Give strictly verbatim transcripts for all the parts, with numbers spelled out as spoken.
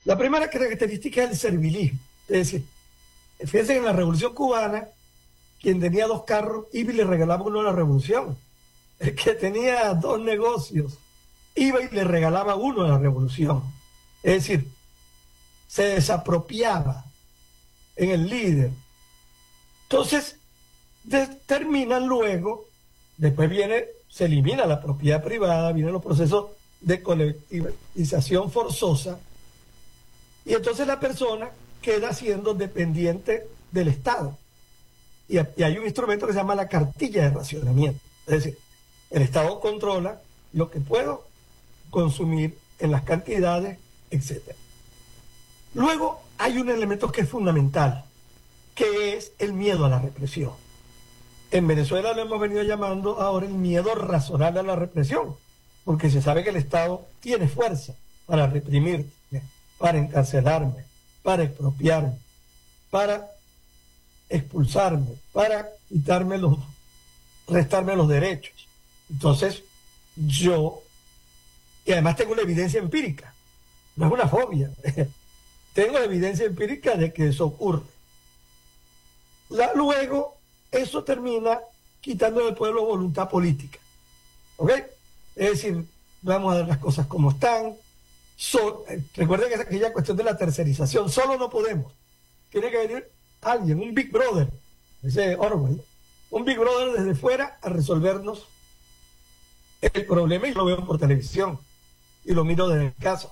La primera característica es el servilismo. Es decir, fíjense que en la Revolución Cubana, quien tenía dos carros iba y le regalaba uno a la revolución. El que tenía dos negocios iba y le regalaba uno a la revolución. Es decir, se desapropiaba en el líder. Entonces, determinan luego, después viene, se elimina la propiedad privada, vienen los procesos de colectivización forzosa, y entonces la persona queda siendo dependiente del Estado. Y, y hay un instrumento que se llama la cartilla de racionamiento. Es decir, el Estado controla lo que puedo consumir en las cantidades, etcétera. Luego hay un elemento que es fundamental, que es el miedo a la represión. En Venezuela lo hemos venido llamando ahora el miedo razonable a la represión, porque se sabe que el Estado tiene fuerza para reprimirme, para encarcelarme, para expropiarme, para expulsarme, para quitarme los, restarme los derechos. Entonces, yo, y además tengo una evidencia empírica, no es una fobia, tengo evidencia empírica de que eso ocurre. La, luego, eso termina quitando del pueblo voluntad política. ¿Ok? Es decir, vamos a ver las cosas como están. So, eh, recuerden que es aquella cuestión de la tercerización. Solo no podemos. Tiene que venir alguien, un Big Brother, ese Orwell, un Big Brother desde fuera a resolvernos el problema, y lo veo por televisión y lo miro desde casa.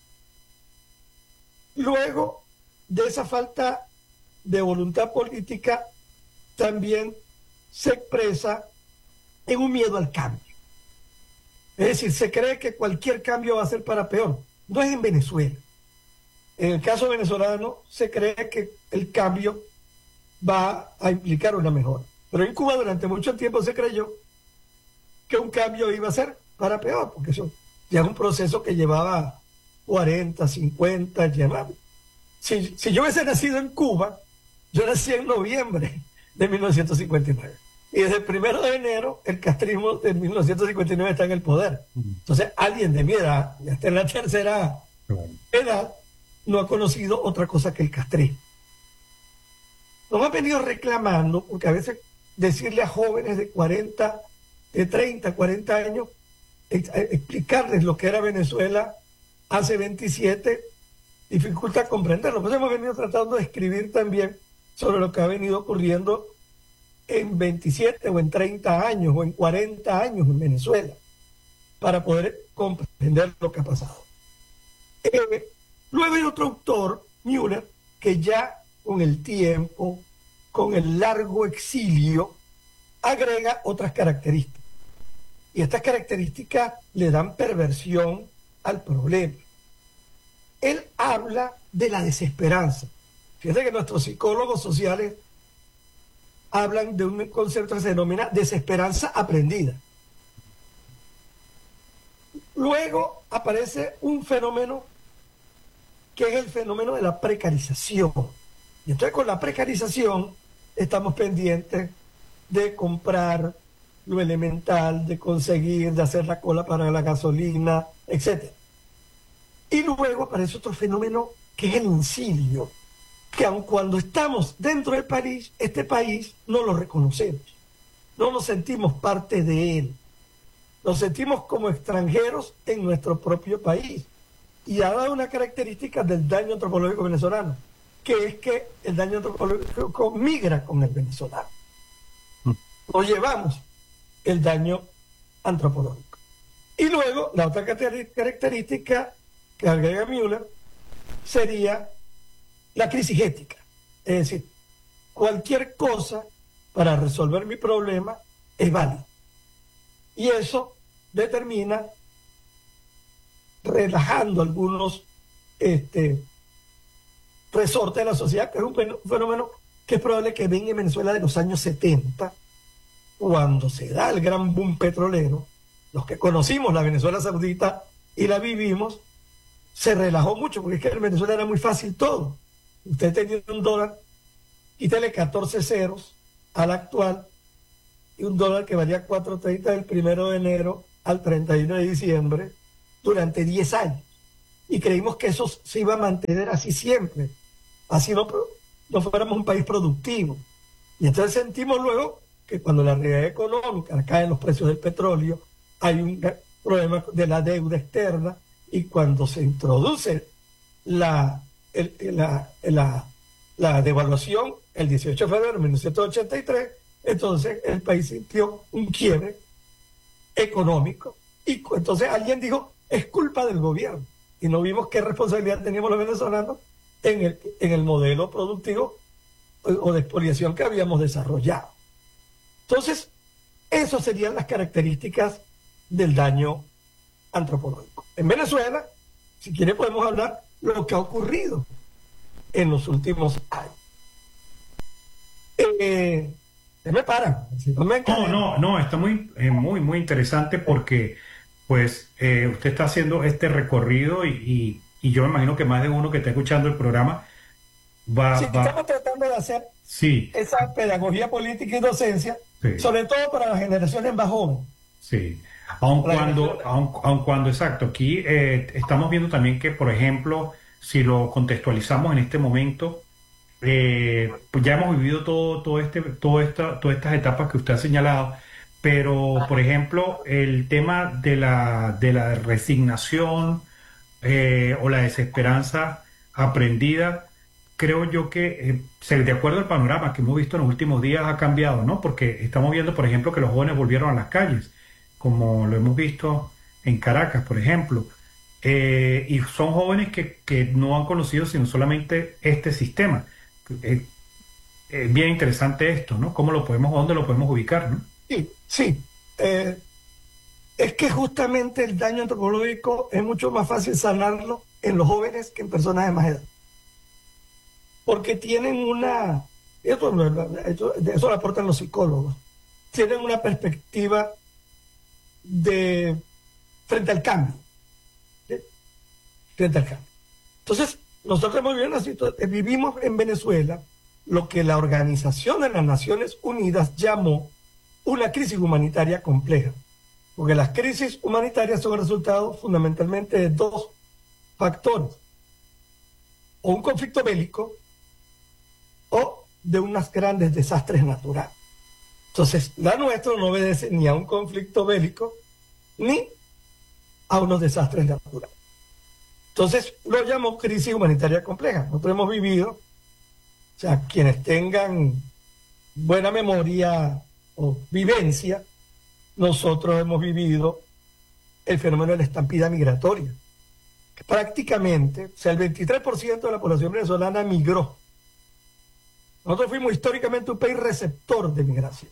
Luego de esa falta de voluntad política también se expresa en un miedo al cambio. Es decir, se cree que cualquier cambio va a ser para peor. No es en Venezuela. En el caso venezolano se cree que el cambio va a implicar una mejora. Pero en Cuba durante mucho tiempo se creyó que un cambio iba a ser para peor, porque eso ya es un proceso que llevaba cuarenta, cincuenta, llevaba. Si, si yo hubiese nacido en Cuba, yo nací en noviembre de mil novecientos cincuenta y nueve. Y desde el primero de enero, el castrismo de mil novecientos cincuenta y nueve está en el poder. Entonces, alguien de mi edad, ya está en la tercera edad, no ha conocido otra cosa que el castrismo. Nos han venido reclamando, porque a veces decirle a jóvenes de cuarenta, de treinta, cuarenta años, ex explicarles lo que era Venezuela hace veintisiete, dificulta comprenderlo. Pues hemos venido tratando de escribir también sobre lo que ha venido ocurriendo en veintisiete o en treinta años o en cuarenta años en Venezuela, para poder comprender lo que ha pasado. Eh, luego hay otro autor, Müller, que ya con el tiempo, con el largo exilio, agrega otras características. Y estas características le dan perversión al problema. Él habla de la desesperanza. Fíjate que nuestros psicólogos sociales hablan de un concepto que se denomina desesperanza aprendida. Luego aparece un fenómeno que es el fenómeno de la precarización. Y entonces con la precarización estamos pendientes de comprar lo elemental, de conseguir, de hacer la cola para la gasolina, etcétera. Y luego aparece otro fenómeno que es el insidio, que aun cuando estamos dentro del país, este país no lo reconocemos, no nos sentimos parte de él, nos sentimos como extranjeros en nuestro propio país. Y ha dado una característica del daño antropológico venezolano, que es que el daño antropológico migra con el venezolano. Nos llevamos el daño antropológico. Y luego, la otra característica que agrega Müller sería la crisis ética. Es decir, cualquier cosa para resolver mi problema es válida. Y eso determina, relajando algunos este, resortes de la sociedad, que es un fenómeno que es probable que venga en Venezuela de los años setenta, cuando se da el gran boom petrolero. Los que conocimos la Venezuela Saudita y la vivimos, se relajó mucho, porque es que en Venezuela era muy fácil todo. Usted tenía un dólar, quítale catorce ceros al actual, y un dólar que valía cuatro treinta del primero de enero al treinta y uno de diciembre, durante diez años. y creímos que eso se iba a mantener así siempre, así no, no fuéramos un país productivo. Y entonces sentimos luego que cuando la realidad económica caen los precios del petróleo, hay un problema de la deuda externa, y cuando se introduce la, el, la, la, la devaluación el dieciocho de febrero de mil novecientos ochenta y tres, entonces el país sintió un quiebre económico, y entonces alguien dijo, es culpa del gobierno, y no vimos qué responsabilidad teníamos los venezolanos en el, en el modelo productivo o, o de expoliación que habíamos desarrollado. Entonces, esas serían las características del daño antropológico. En Venezuela, si quiere podemos hablar de lo que ha ocurrido en los últimos años. Eh, se me paran. Si no, me no, no, no, está muy, eh, muy, muy interesante porque pues eh, usted está haciendo este recorrido y, y, y yo me imagino que más de uno que está escuchando el programa va, sí, va, estamos tratando de hacer sí, esa pedagogía política y docencia, sí, sobre todo para las generaciones más jóvenes. sí. Aun Para cuando, Venezuela. aun, aun cuando, exacto, aquí eh, estamos viendo también que, por ejemplo, si lo contextualizamos en este momento, eh, pues ya hemos vivido todo, todo este, todo esta, todas estas etapas que usted ha señalado, pero, por ejemplo, el tema de la, de la resignación eh, o la desesperanza aprendida, creo yo que, eh, se- de acuerdo al panorama que hemos visto en los últimos días, ha cambiado, ¿no? Porque estamos viendo, por ejemplo, que los jóvenes volvieron a las calles, como lo hemos visto en Caracas, por ejemplo. Eh, y son jóvenes que, que no han conocido sino solamente este sistema. Eh, es bien interesante esto, ¿no? ¿Cómo lo podemos, dónde lo podemos ubicar, ¿no? Sí, sí. Eh, es que justamente el daño antropológico es mucho más fácil sanarlo en los jóvenes que en personas de más edad. Porque tienen una, eso, eso, eso lo aportan los psicólogos, tienen una perspectiva de frente al cambio, ¿sí? Frente al cambio. Entonces, nosotros hemos vivido una situación, vivimos en Venezuela lo que la Organización de las Naciones Unidas llamó una crisis humanitaria compleja, porque las crisis humanitarias son el resultado fundamentalmente de dos factores: o un conflicto bélico o de unos grandes desastres naturales. Entonces, la nuestra no obedece ni a un conflicto bélico ni a unos desastres naturales. Entonces, lo llamó crisis humanitaria compleja. Nosotros hemos vivido, o sea, quienes tengan buena memoria o vivencia, nosotros hemos vivido el fenómeno de la estampida migratoria, que prácticamente, o sea, el veintitrés por ciento de la población venezolana migró. Nosotros fuimos históricamente un país receptor de migración.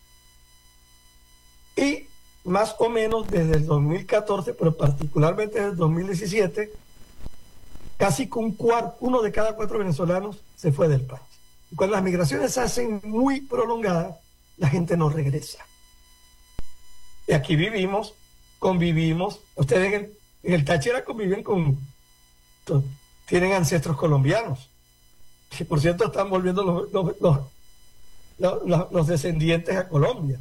Y más o menos desde el dos mil catorce, pero particularmente desde el dos mil diecisiete, casi que un cuarto, uno de cada cuatro venezolanos se fue del país. Y cuando las migraciones se hacen muy prolongadas, la gente no regresa. Y aquí vivimos, convivimos. Ustedes en el, en el Táchira conviven con, con, tienen ancestros colombianos. Que por cierto están volviendo los, los, los, los, los descendientes a Colombia.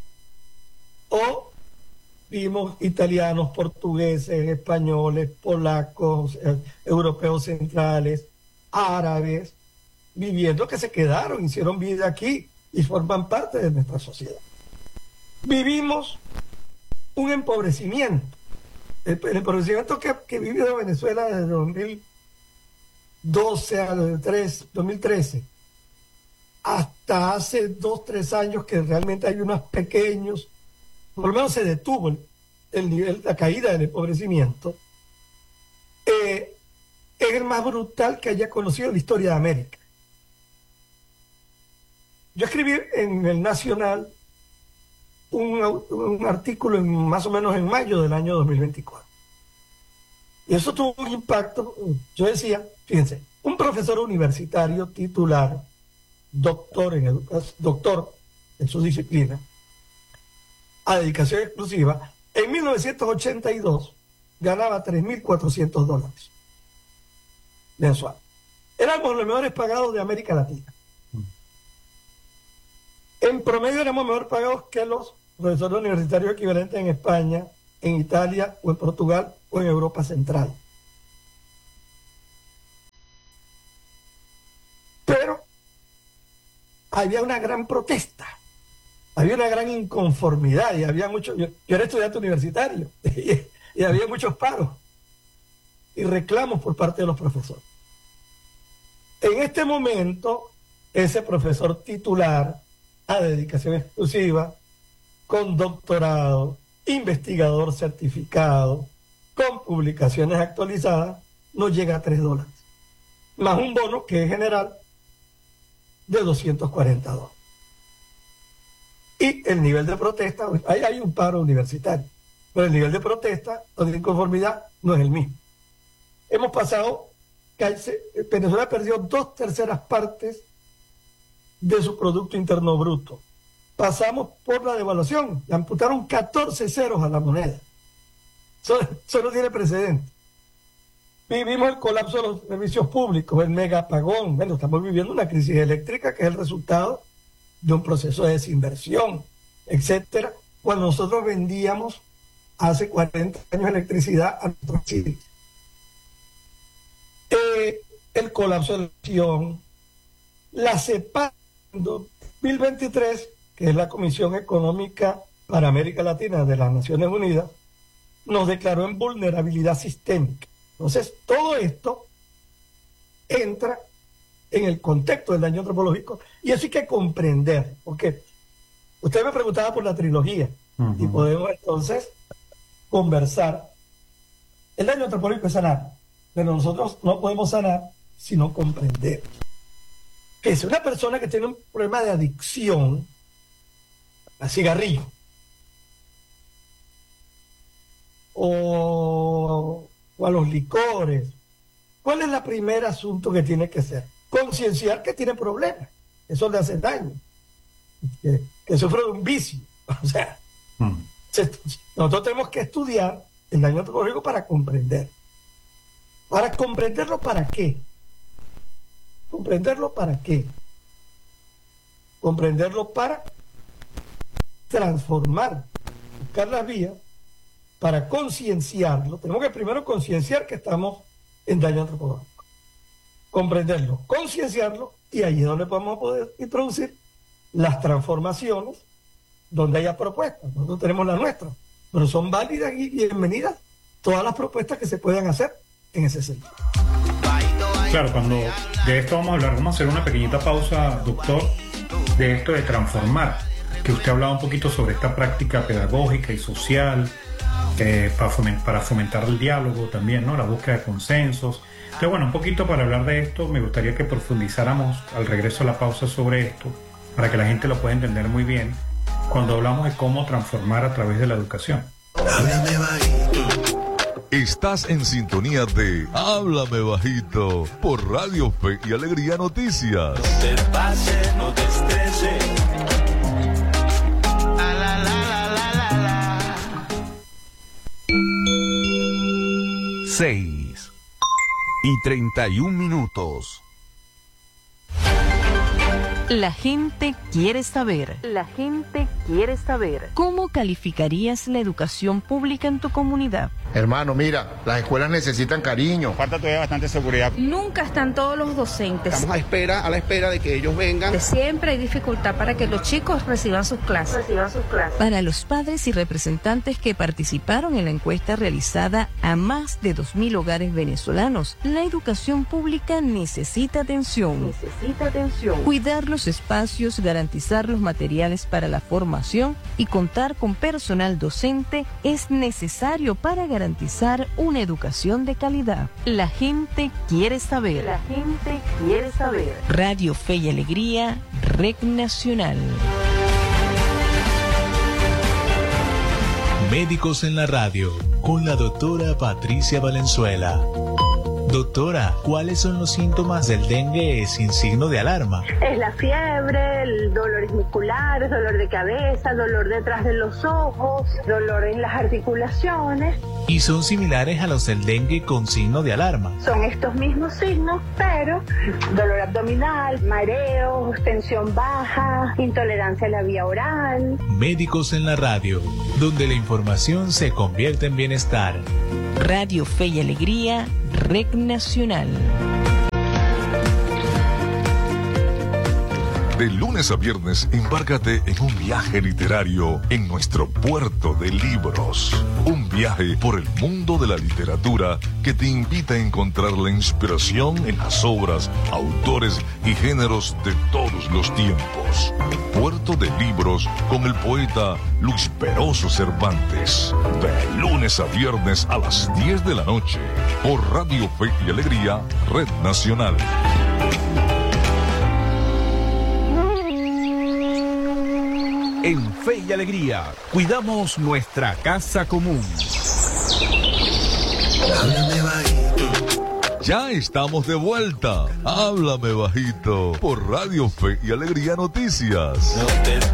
O vimos italianos, portugueses, españoles, polacos, eh, europeos centrales, árabes, viviendo, que se quedaron, hicieron vida aquí y forman parte de nuestra sociedad. Vivimos un empobrecimiento. El, el empobrecimiento que, que vivió Venezuela desde dos mil doce a dos mil trece hasta hace dos, tres años, que realmente hay unos pequeños, por lo menos se detuvo el, el nivel, la caída del empobrecimiento, eh, es el más brutal que haya conocido la historia de América. Yo escribí en el Nacional un, un artículo en, más o menos en mayo del año dos mil veinticuatro. Y eso tuvo un impacto. Yo decía, fíjense, un profesor universitario titular, doctor en, educación, doctor en su disciplina, a dedicación exclusiva, en mil novecientos ochenta y dos ganaba tres mil cuatrocientos dólares mensual. Éramos los mejores pagados de América Latina. En promedio éramos mejor pagados que los profesores universitarios equivalentes en España, en Italia o en Portugal o en Europa Central. había una gran protesta, había una gran inconformidad y había mucho, yo, yo era estudiante universitario y, y había muchos paros y reclamos por parte de los profesores. En este momento, ese profesor titular a dedicación exclusiva, con doctorado, investigador certificado, con publicaciones actualizadas, no llega a tres dólares, más un bono que es general de doscientos cuarenta dólares. Y el nivel de protesta, ahí hay un paro universitario, pero el nivel de protesta o de inconformidad no es el mismo. Hemos pasado, Venezuela perdió dos terceras partes de su Producto Interno Bruto. Pasamos por la devaluación, le amputaron catorce ceros a la moneda. Eso, eso no tiene precedente. Vivimos el colapso de los servicios públicos, el mega apagón. Bueno, estamos viviendo una crisis eléctrica que es el resultado de un proceso de desinversión, etcétera. Cuando nosotros vendíamos hace cuarenta años electricidad a nuestros chiles. Eh, el colapso de la nación, la CEPAL en dos mil veintitrés, que es la Comisión Económica para América Latina de las Naciones Unidas, nos declaró en vulnerabilidad sistémica. Entonces, todo esto entra en el contexto del daño antropológico y eso hay que comprender, porque usted me preguntaba por la trilogía uh-huh. y podemos entonces conversar. El daño antropológico es sanar, pero nosotros no podemos sanar si no comprender que si una persona que tiene un problema de adicción a cigarrillo o, o a los licores, ¿cuál es el primer asunto que tiene que hacer? Concienciar que tiene problemas, eso le hace daño, que, que sufre de un vicio. O sea, mm. se, nosotros tenemos que estudiar el daño antropológico para comprender. ¿Para comprenderlo para qué? ¿Comprenderlo para qué? Comprenderlo para transformar, buscar las vías para concienciarlo. Tenemos que primero concienciar que estamos en daño antropológico. Comprenderlo, concienciarlo, y ahí es donde podemos poder introducir las transformaciones donde haya propuestas. Nosotros tenemos las nuestras, pero son válidas y bienvenidas todas las propuestas que se puedan hacer en ese sentido. Claro, cuando de esto vamos a hablar, vamos a hacer una pequeñita pausa, doctor, de esto de transformar, que usted hablaba un poquito sobre esta práctica pedagógica y social, eh, para, fomentar, para fomentar el diálogo también, ¿no? La búsqueda de consensos. Entonces, bueno, un poquito para hablar de esto, me gustaría que profundizáramos al regreso a la pausa sobre esto, para que la gente lo pueda entender muy bien, cuando hablamos de cómo transformar a través de la educación. Háblame bajito. Estás en sintonía de Háblame Bajito por Radio Fe y Alegría Noticias. No te pases, no te estreses. Ah, la, la, la, la, la, la. Seis y treinta y un minutos. La gente quiere saber. La gente quiere saber. ¿Cómo calificarías la educación pública en tu comunidad? Hermano, mira, las escuelas necesitan cariño. Falta todavía bastante seguridad. Nunca están todos los docentes. Estamos a espera, a la espera de que ellos vengan. Siempre hay dificultad para que los chicos reciban sus clases. Reciban sus clases. Para los padres y representantes que participaron en la encuesta realizada a más de dos mil hogares venezolanos, la educación pública necesita atención. Necesita atención. Cuidar los espacios, garantizar los materiales para la formación y contar con personal docente es necesario para garantizar una educación de calidad. La gente quiere saber. La gente quiere saber. Radio Fe y Alegría, Red Nacional. Médicos en la radio, con la doctora Patricia Valenzuela. Doctora, ¿cuáles son los síntomas del dengue sin signo de alarma? Es la fiebre, el dolores musculares, dolor de cabeza, dolor detrás de los ojos, dolor en las articulaciones. ¿Y son similares a los del dengue con signo de alarma? Son estos mismos signos, pero dolor abdominal, mareos, tensión baja, intolerancia a la vía oral. Médicos en la radio, donde la información se convierte en bienestar. Radio Fe y Alegría, Red Nacional. De lunes a viernes, embárcate en un viaje literario en nuestro puerto de libros. Un viaje por el mundo de la literatura que te invita a encontrar la inspiración en las obras, autores y géneros de todos los tiempos. Puerto de Libros con el poeta Luis Peroso Cervantes. De lunes a viernes a las diez de la noche por Radio Fe y Alegría, Red Nacional. En Fe y Alegría, cuidamos nuestra casa común. Háblame bajito. Ya estamos de vuelta. Háblame bajito por Radio Fe y Alegría Noticias.